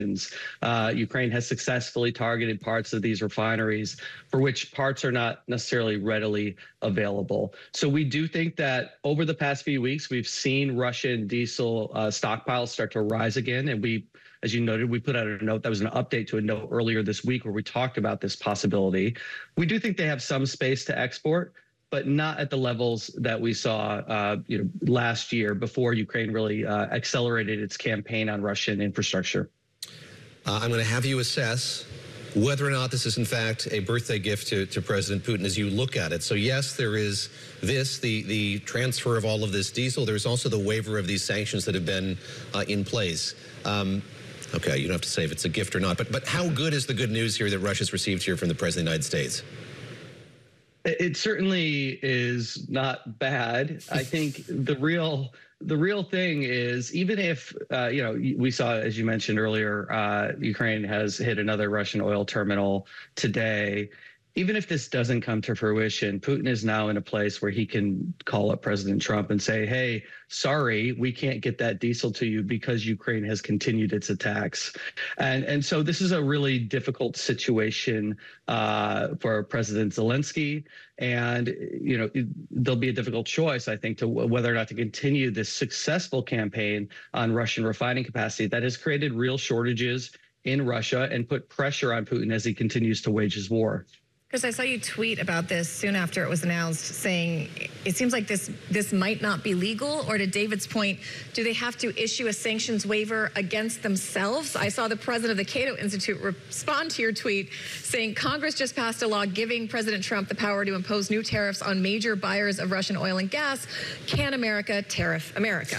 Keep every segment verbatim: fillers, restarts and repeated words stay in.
Uh, Ukraine has successfully targeted parts of these refineries for which parts are not necessarily readily available. So we do think that over the past few weeks, we've seen Russian diesel uh, stockpiles start to rise again. And we, as you noted, we put out a note that was an update to a note earlier this week where we talked about this possibility. We do think they have some space to export, but not at the levels that we saw uh, you know, last year before Ukraine really uh, accelerated its campaign on Russian infrastructure. Uh, I'm going to have you assess whether or not this is in fact a birthday gift to, to President Putin as you look at it. So yes, there is this, the, the transfer of all of this diesel. There's also the waiver of these sanctions that have been uh, in place. Um, okay, you don't have to say if it's a gift or not, but, but how good is the good news here that Russia's received here from the President of the United States? It certainly is not bad. I think the real the real thing is, even if, uh, you know, we saw, as you mentioned earlier, uh, Ukraine has hit another Russian oil terminal today. Even if this doesn't come to fruition, Putin is now in a place where he can call up President Trump and say, hey, sorry, we can't get that diesel to you because Ukraine has continued its attacks. And, and so this is a really difficult situation uh, for President Zelensky. And, you know, there'll be a difficult choice, I think, to whether or not to continue this successful campaign on Russian refining capacity that has created real shortages in Russia and put pressure on Putin as he continues to wage his war. Chris, I saw you tweet about this soon after it was announced, saying it seems like this this might not be legal, or to David's point, do they have to issue a sanctions waiver against themselves? I saw the president of the Cato Institute respond to your tweet saying Congress just passed a law giving President Trump the power to impose new tariffs on major buyers of Russian oil and gas. Can America tariff America?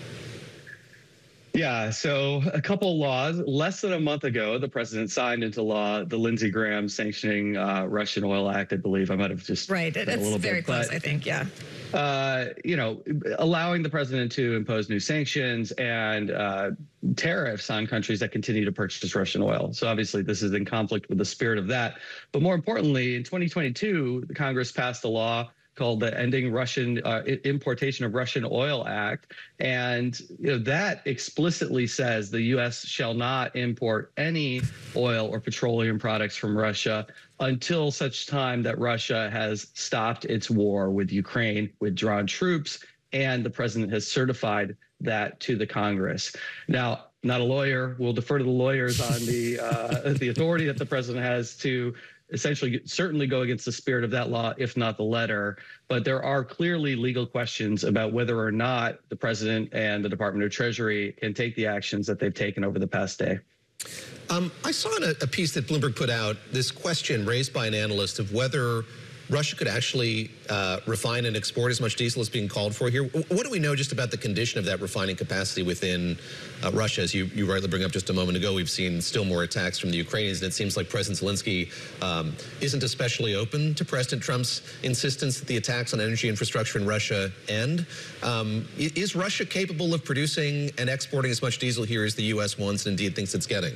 Yeah, so a couple laws. Less than a month ago, the president signed into law the Lindsey Graham sanctioning uh, Russian oil act, I believe. I might have just right. It's a little very bit, close, but, I think. Yeah. Uh, you know, allowing the president to impose new sanctions and uh, tariffs on countries that continue to purchase Russian oil. So obviously, this is in conflict with the spirit of that. But more importantly, in twenty twenty-two, the Congress passed a law called the Ending Russian uh, Importation of Russian Oil Act. And you know, that explicitly says the U S shall not import any oil or petroleum products from Russia until such time that Russia has stopped its war with Ukraine, withdrawn troops, and the president has certified that to the Congress. Now, not a lawyer, we'll defer to the lawyers on the uh, the authority that the president has to essentially certainly go against the spirit of that law, if not the letter. But there are clearly legal questions about whether or not the president and the Department of Treasury can take the actions that they've taken over the past day. Um, I saw in a, a piece that Bloomberg put out this question raised by an analyst of whether Russia could actually uh, refine and export as much diesel as being called for here. What do we know just about the condition of that refining capacity within uh, Russia? As you, you rightly bring up just a moment ago, we've seen still more attacks from the Ukrainians, and it seems like President Zelensky um, isn't especially open to President Trump's insistence that the attacks on energy infrastructure in Russia end. Um, is Russia capable of producing and exporting as much diesel here as the U S wants and indeed thinks it's getting?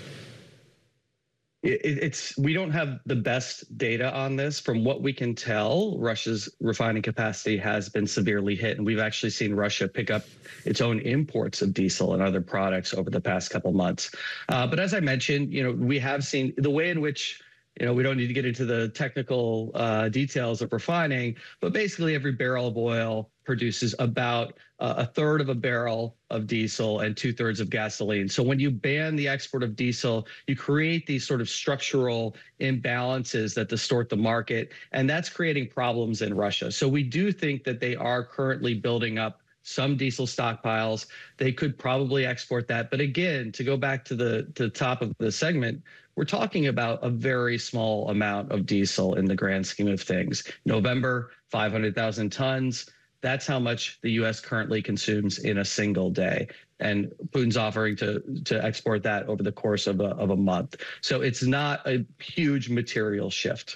It's we don't have the best data on this. From what we can tell, Russia's refining capacity has been severely hit, and we've actually seen Russia pick up its own imports of diesel and other products over the past couple months. Uh, but as I mentioned, you know, we have seen the way in which, you know, we don't need to get into the technical uh, details of refining, but basically every barrel of oil produces about uh, a third of a barrel of diesel and two thirds of gasoline. So when you ban the export of diesel, you create these sort of structural imbalances that distort the market, and that's creating problems in Russia. So we do think that they are currently building up some diesel stockpiles. They could probably export that. But again, to go back to the to the top of the segment, we're talking about a very small amount of diesel in the grand scheme of things. November, five hundred thousand tons. That's how much the U S currently consumes in a single day. And Putin's offering to, to export that over the course of a, of a month. So it's not a huge material shift.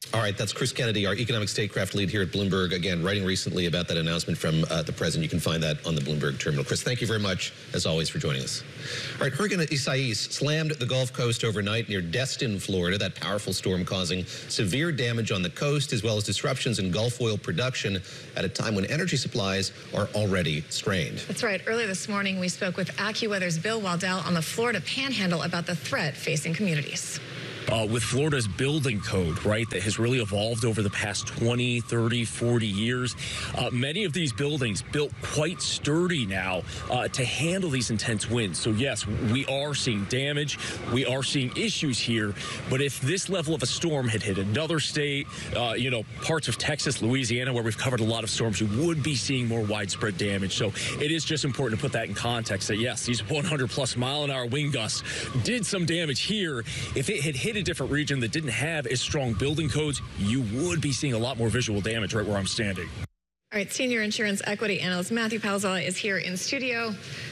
All right, that's Chris Kennedy, our economic statecraft lead here at Bloomberg. Again, writing recently about that announcement from uh, the president. You can find that on the Bloomberg terminal. Chris, thank you very much, as always, for joining us. All right, Hurricane Isaias slammed the Gulf Coast overnight near Destin, Florida. That powerful storm causing severe damage on the coast, as well as disruptions in Gulf oil production at a time when energy supplies are already strained. That's right. Earlier this morning, we spoke with AccuWeather's Bill Waddell on the Florida Panhandle about the threat facing communities. Uh, with Florida's building code, right, that has really evolved over the past twenty, thirty, forty years. Uh, many of these buildings built quite sturdy now uh, to handle these intense winds. So, yes, we are seeing damage. We are seeing issues here. But if this level of a storm had hit another state, uh, you know, parts of Texas, Louisiana, where we've covered a lot of storms, you would be seeing more widespread damage. So it is just important to put that in context that, yes, these one hundred plus mile an hour wind gusts did some damage here. If it had hit a different region that didn't have as strong building codes, you would be seeing a lot more visual damage right where I'm standing. All right, senior insurance equity analyst Matthew Palazzolo is here in studio.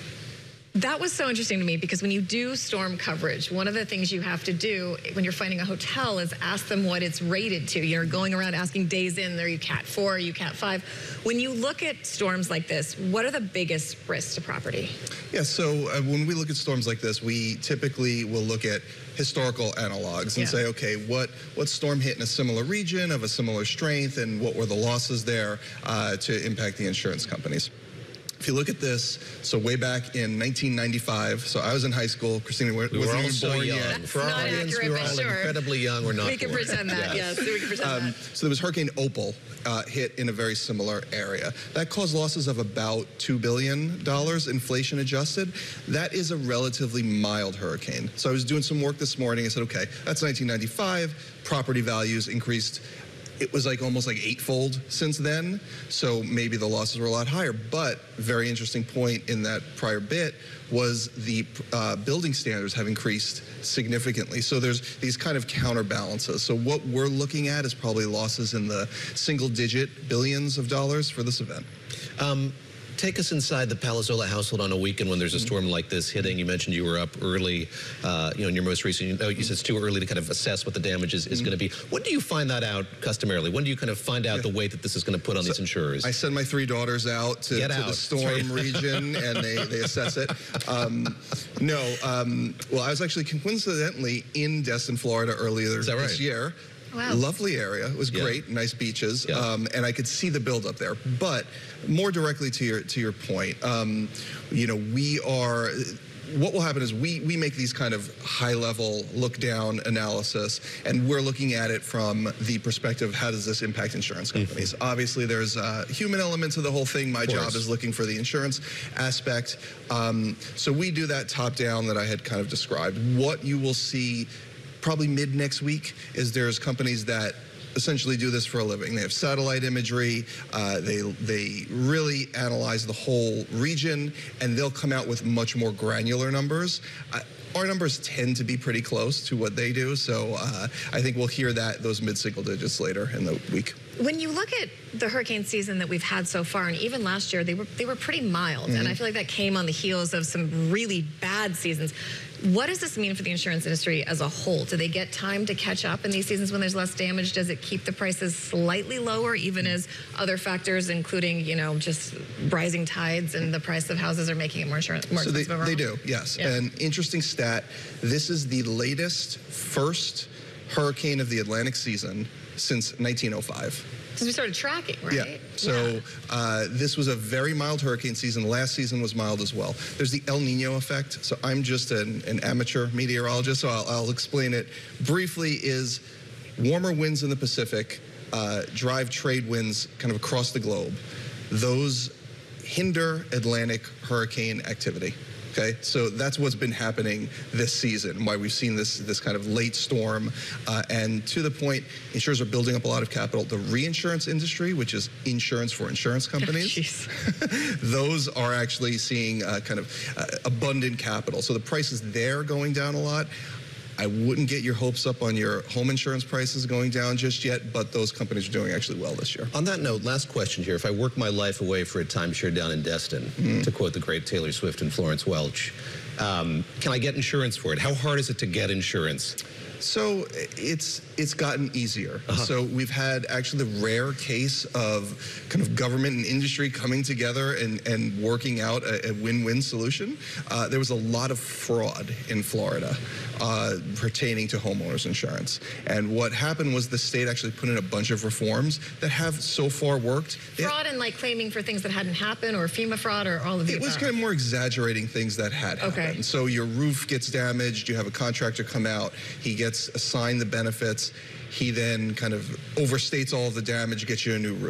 That was so interesting to me because when you do storm coverage, one of the things you have to do when you're finding a hotel is ask them what it's rated to. You're going around asking days in, are you cat four, are you cat five? When you look at storms like this, what are the biggest risks to property? Yeah, so uh, when we look at storms like this, we typically will look at historical analogs and yeah. say, okay, what, what storm hit in a similar region of a similar strength and what were the losses there uh, to impact the insurance companies? If you look at this, so way back in nineteen ninety-five, so I was in high school. Christina wasn't we were all even so born young. yet. That's For our not audience, accurate, we were but all sure. incredibly young. We're not We can born. pretend that, Yes. yes, we can pretend Um, that. so there was Hurricane Opal uh, hit in a very similar area. That caused losses of about two billion dollars, inflation adjusted. That is a relatively mild hurricane. So I was doing some work this morning. I said, okay, that's nineteen ninety-five. Property values increased. It was like almost like eightfold since then, so maybe the losses were a lot higher. But very interesting point in that prior bit was the uh, building standards have increased significantly. So there's these kind of counterbalances. So what we're looking at is probably losses in the single-digit billions of dollars for this event. Um, Take us inside the Palazzolo household on a weekend when there's a storm like this hitting. You mentioned you were up early, uh, you know, in your most recent, you, know, you said it's too early to kind of assess what the damage is, is mm-hmm. going to be. When do you find that out customarily? When do you kind of find out yeah. the weight that this is going to put on so these insurers? I send my three daughters out to, to out. the storm region and they, they assess it. Um, no, um, well, I was actually coincidentally in Destin, Florida earlier is that right? this year. Wow. Lovely area. It was yeah. great, nice beaches, yeah. um, and I could see the buildup there. But more directly to your to your point, um, you know, we are. What will happen is we we make these kind of high-level look-down analysis, and we're looking at it from the perspective of how does this impact insurance companies. Mm-hmm. Obviously, there's a human element to the whole thing. My job is looking for the insurance aspect. Um, so we do that top-down that I had kind of described. What you will see probably mid next week is there's companies that essentially do this for a living. They have satellite imagery. Uh, they they really analyze the whole region, and they'll come out with much more granular numbers. Uh, our numbers tend to be pretty close to what they do, so uh, I think we'll hear that those mid-single digits later in the week. When you look at the hurricane season that we've had so far, and even last year, they were they were pretty mild, mm-hmm. and I feel like that came on the heels of some really bad seasons. What does this mean for the insurance industry as a whole? Do they get time to catch up in these seasons when there's less damage? Does it keep the prices slightly lower, even as other factors, including, you know, just rising tides and the price of houses are making it more, insurance, more so expensive they, overall? they do, yes. Yeah. An interesting stat, this is the latest first hurricane of the Atlantic season since nineteen oh five. Since we started tracking, right? Yeah. So yeah. Uh, this was a very mild hurricane season. Last season was mild as well. There's the El Nino effect. So I'm just an, an amateur meteorologist, so I'll, I'll explain it briefly. Is warmer winds in the Pacific uh, drive trade winds kind of across the globe. Those hinder Atlantic hurricane activity. Okay, so that's what's been happening this season, why we've seen this this kind of late storm. Uh, and to the point, insurers are building up a lot of capital. The reinsurance industry, which is insurance for insurance companies, those are actually seeing uh, kind of uh, abundant capital. So the prices there going down a lot. I wouldn't get your hopes up on your home insurance prices going down just yet, but those companies are doing actually well this year. On that note, last question here. If I work my life away for a timeshare down in Destin, mm-hmm. to quote the great Taylor Swift and Florence Welch, um, can I get insurance for it? How hard is it to get insurance? So it's it's gotten easier. Uh-huh. So we've had actually the rare case of kind of government and industry coming together and, and working out a, a win-win solution. Uh, there was a lot of fraud in Florida uh, pertaining to homeowners insurance. And what happened was the state actually put in a bunch of reforms that have so far worked. Fraud and like claiming for things that hadn't happened, or FEMA fraud, or all of the It was above? kind of more exaggerating things that had Okay. happened. So your roof gets damaged, you have a contractor come out, he gets assigned the benefits, he then kind of overstates all of the damage, gets you a new roof.